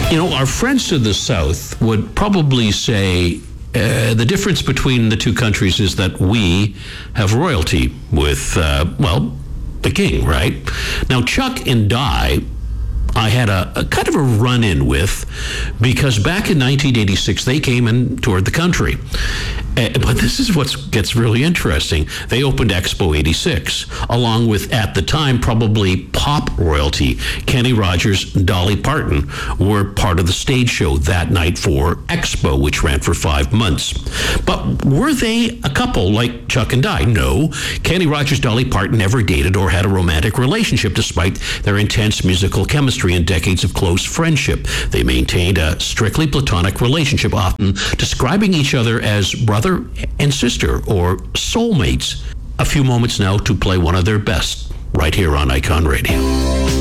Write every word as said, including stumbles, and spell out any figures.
You know, our friends to the south would probably say uh, the difference between the two countries is that we have royalty with, uh, well, the king, right? Now, Chuck and Di, I had a, a kind of a run-in with, because back in nineteen eighty-six, they came and toured the country. Uh, but this is what gets really interesting. They opened Expo eighty-six, along with, at the time, probably pop royalty. Kenny Rogers and Dolly Parton were part of the stage show that night for Expo, which ran for five months. But were they a couple like Chuck and Di? No. Kenny Rogers, Dolly Parton never dated or had a romantic relationship, despite their intense musical chemistry and decades of close friendship. They maintained a strictly platonic relationship, often describing each other as brother and sister or soulmates. A few moments now to play one of their best right here on Icon Radio.